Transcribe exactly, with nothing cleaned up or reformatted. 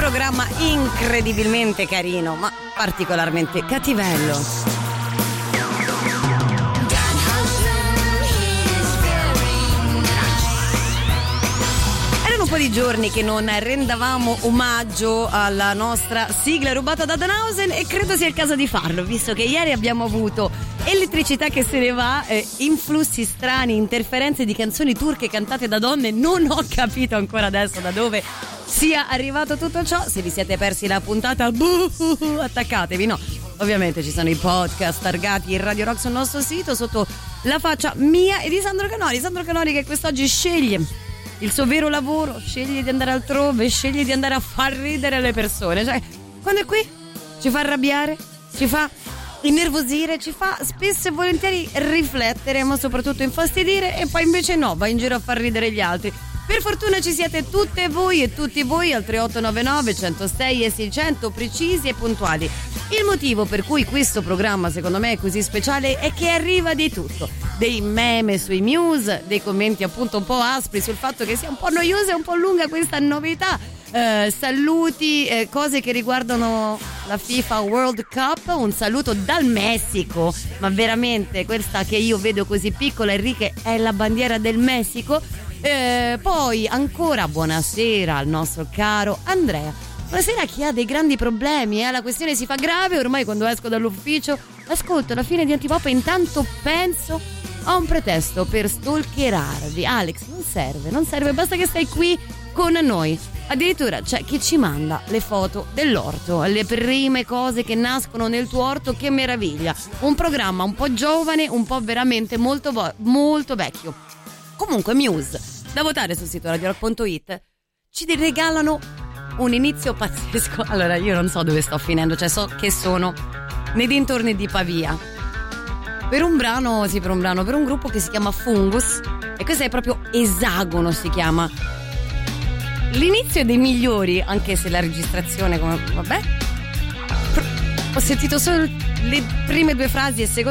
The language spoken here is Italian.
programma incredibilmente carino, ma particolarmente cattivello. Un po' di giorni che non rendavamo omaggio alla nostra sigla rubata da Danhausen e credo sia il caso di farlo, visto che ieri abbiamo avuto elettricità che se ne va, eh, influssi strani, interferenze di canzoni turche cantate da donne. Non ho capito ancora adesso da dove sia arrivato tutto ciò. Se vi siete persi la puntata, buh, attaccatevi, no, ovviamente ci sono i podcast targati in Radio Rock sul nostro sito sotto la faccia mia e di Sandro Canori. Sandro Canori che quest'oggi sceglie il suo vero lavoro, sceglie di andare altrove, sceglie di andare a far ridere le persone. Cioè, quando è qui ci fa arrabbiare, ci fa innervosire, ci fa spesso e volentieri riflettere, ma soprattutto infastidire, e poi invece no, va in giro a far ridere gli altri. Per fortuna ci siete tutte voi e tutti voi al tre otto nove nove uno zero sei e seicento, precisi e puntuali. Il motivo per cui questo programma secondo me è così speciale è che arriva di tutto, dei meme sui Muse, dei commenti appunto un po' aspri sul fatto che sia un po' noiosa e un po' lunga questa novità, eh, saluti, eh, cose che riguardano la FIFA World Cup, un saluto dal Messico, ma veramente questa che io vedo così piccola, Enrique, è la bandiera del Messico. Eh, poi ancora buonasera al nostro caro Andrea. Buonasera a chi ha dei grandi problemi, eh? La questione si fa grave, ormai quando esco dall'ufficio ascolto la fine di Antipop e intanto penso a un pretesto per stalkerarvi. Alex, non serve, non serve, basta che stai qui con noi. Addirittura c'è chi ci manda le foto dell'orto, le prime cose che nascono nel tuo orto, che meraviglia. Un programma un po' giovane, un po' veramente molto, vo- molto vecchio. Comunque Muse, da votare sul sito radio rock punto it, ci regalano un inizio pazzesco. Allora io non so dove sto finendo, cioè so che sono nei dintorni di Pavia per un brano, sì per un brano, per un gruppo che si chiama Fungus, e questo è proprio Esagono si chiama. L'inizio è dei migliori, anche se la registrazione come vabbè, ho sentito solo le prime due frasi e secondo